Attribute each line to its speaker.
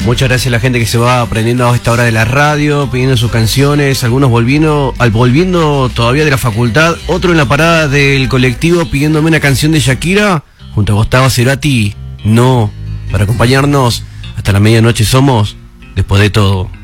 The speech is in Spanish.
Speaker 1: Muchas gracias a la gente que se va aprendiendo a esta hora de la radio, pidiendo sus canciones, algunos volviendo todavía de la facultad, otro en la parada del colectivo pidiéndome una canción de Shakira, junto a Gustavo Cerati, no, para acompañarnos hasta la medianoche somos, después de todo.